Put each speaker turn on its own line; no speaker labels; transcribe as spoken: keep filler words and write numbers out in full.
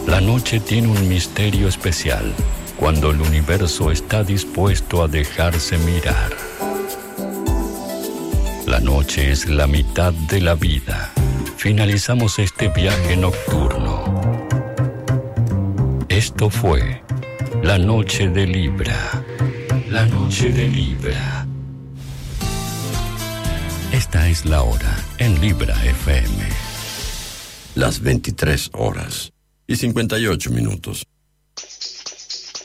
La noche tiene un misterio especial cuando el universo está dispuesto a dejarse mirar. La noche es la mitad de la vida. Finalizamos este viaje nocturno. Esto fue La Noche de Libra. La Noche de Libra. Esta es la hora en Libra F M.
Las veintitrés horas y cincuenta y ocho minutos.